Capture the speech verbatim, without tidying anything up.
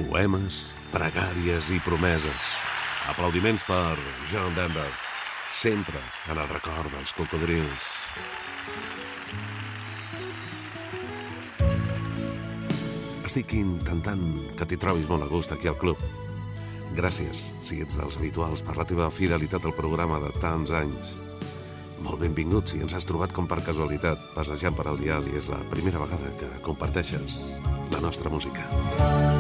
Poemes, pregàries i promeses. Aplaudiments per John Denver, sempre en el record dels cocodrils. Estic intentant que t'hi trobis molt a gust aquí al club. Gràcies, si ets dels habituals, per la teva fidelitat al programa de tants anys. Molt benvingut si ens has trobat com per casualitat passejant per el dial i és la primera vegada que comparteixes la nostra música.